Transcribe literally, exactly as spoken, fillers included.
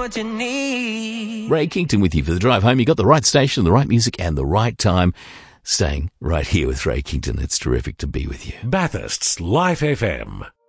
what you need. Ray Kington with you for the drive home. You got the right station, the right music, and the right time. Staying right here with Ray Kington. It's terrific to be with you. Bathurst's Life F M.